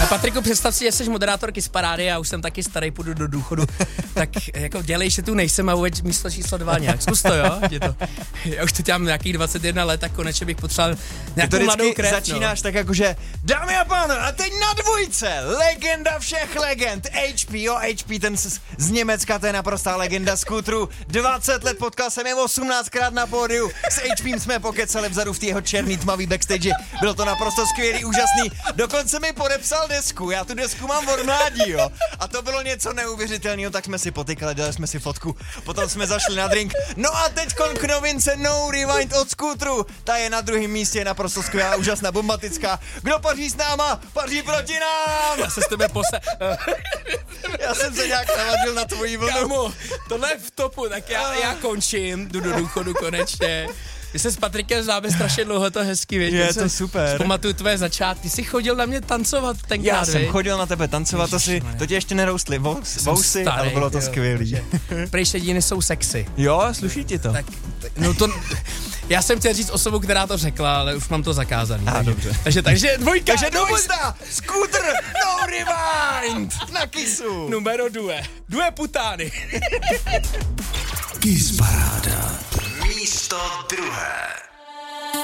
A Patriku, představ si, že jsi moderátor Kiss Parády, já už jsem taky starý, půjdu do důchodu, tak jako dělej, že tu nejsem a uveď místo číslo 2 nějak. Zkus to, jo? Já už to dělám nějakých 21 let a konečně bych potřeboval nějakou mladou krev. Začínáš tak jakože, dámy a pánové, a teď na dvojce, legenda všech legend, HP, jo, HP, ten z Německa, to je naprostá legenda skútru, 20 let potkal jsem je 18krát na pódiu, s HPem jsme pokecali vzadu v té jeho černý tmavý backstage, bylo to naprosto skvělý, úžasný, dokonce mi podepsal desku, já tu desku mám od mládí, jo, a to bylo něco neuvěřitelného, tak jsme si potykali, dali jsme si fotku, potom jsme zašli na drink, no a teď k novince No Rewind od skútru, ta je na druhém místě, naprosto skvělá, úžasná, bombatická, kdo paří s náma, paří proti nám! Já se s tebe Já jsem se nějak navadil na tvojí vlnu. Kámo, tohle je v topu, tak já končím, jdu do důchodu konečně. My se s Patrikem známe strašně dlouho, to hezky, věď. Je to super. Pamatuju tvoje začátky, ty jsi chodil na mě tancovat tenkrát, Já jsem chodil na tebe tancovat, to tě ještě neroustly vousy, ale bylo to skvělý. Prý šediny jsou sexy. Jo, sluší ti to. Tak, no to... Já jsem chtěl říct osobu, která to řekla, ale už mám to zakázaný. Dobře. Takže dvojka, takže dvojsta, skútr, No Rewind, na Kissu. Numero 2. Due putány. Kiss Paráda. Místo druhé.